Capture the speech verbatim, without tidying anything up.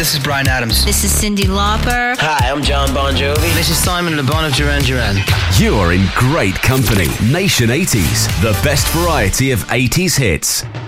this is Bryan Adams. This is Cyndi Lauper. Hi, I'm John Bon Jovi. This is Simon Le Bon of Duran Duran. You're in great company. Nation eighties, the best variety of eighties hits.